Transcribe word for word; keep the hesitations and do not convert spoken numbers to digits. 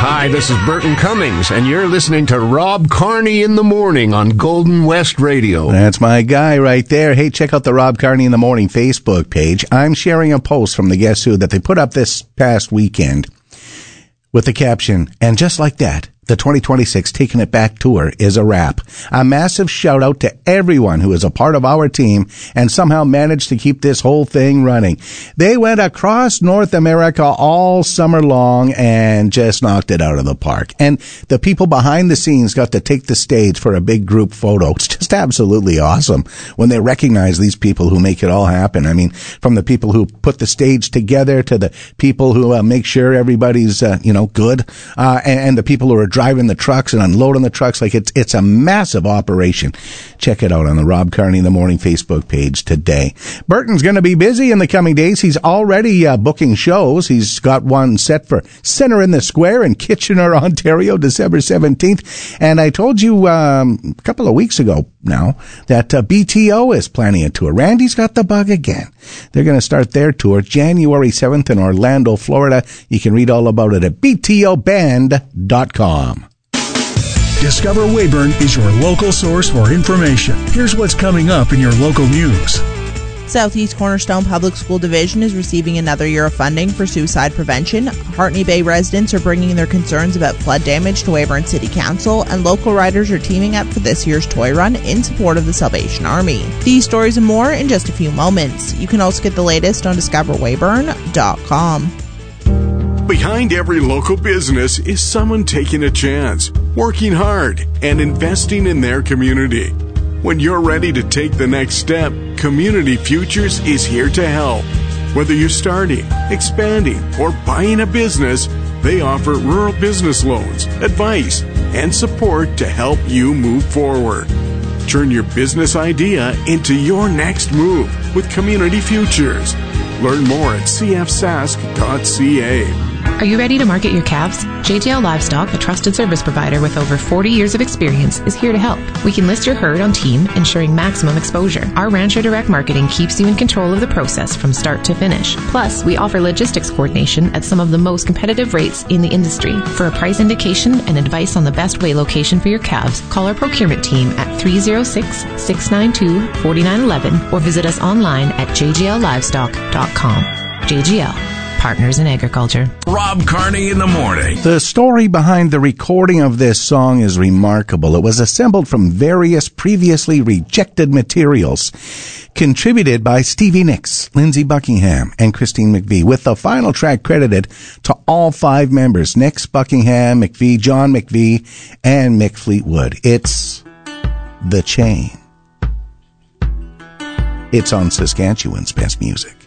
Hi, this is Burton Cummings, and you're listening to Rob Carney in the Morning on Golden West Radio. That's my guy right there. Hey, check out the Rob Carney in the Morning Facebook page. I'm sharing a post from the Guess Who that they put up this past weekend with the caption, "And just like that, the twenty twenty-six Taking It Back Tour is a wrap. A massive shout out to everyone who is a part of our team and somehow managed to keep this whole thing running. They went across North America all summer long and just knocked it out of the park. And the people behind the scenes got to take the stage for a big group photo. It's just absolutely awesome when they recognize these people who make it all happen. I mean, from the people who put the stage together to the people who uh, make sure everybody's, uh, you know, good, uh, and, and the people who are driving the trucks and unloading the trucks. Like it's it's a massive operation. Check it out on the Rob Carney in the Morning Facebook page today. Burton's going to be busy in the coming days. He's already uh, booking shows. He's got one set for Centre in the Square in Kitchener, Ontario, December seventeenth. And I told you um, a couple of weeks ago now that uh, B T O is planning a tour. Randy's got the bug again. They're going to start their tour January seventh in Orlando, Florida. You can read all about it at b t o band dot com. Discover Weyburn is your local source for information. Here's what's coming up in your local news. Southeast Cornerstone Public School Division is receiving another year of funding for suicide prevention. Hartney Bay residents are bringing their concerns about flood damage to Weyburn City Council, and local riders are teaming up for this year's toy run in support of the Salvation Army. These stories and more in just a few moments. You can also get the latest on discover weyburn dot com. Behind every local business is someone taking a chance, working hard, and investing in their community. When you're ready to take the next step, Community Futures is here to help. Whether you're starting, expanding, or buying a business, they offer rural business loans, advice, and support to help you move forward. Turn your business idea into your next move with Community Futures. Learn more at c f sask dot c a. Are you ready to market your calves? J J L Livestock, a trusted service provider with over forty years of experience, is here to help. We can list your herd on team, ensuring maximum exposure. Our Rancher Direct Marketing keeps you in control of the process from start to finish. Plus, we offer logistics coordination at some of the most competitive rates in the industry. For a price indication and advice on the best weigh location for your calves, call our procurement team at three oh six, six nine two, four nine one one or visit us online at j j l livestock dot com. J G L. Partners in Agriculture. Rob Carney in the Morning. The story behind the recording of this song is remarkable. It was assembled from various previously rejected materials, contributed by Stevie Nicks, Lindsey Buckingham, and Christine McVie, with the final track credited to all five members, Nicks, Buckingham, McVie, John McVie, and Mick Fleetwood. It's The Chain. It's on Saskatchewan's Best Music.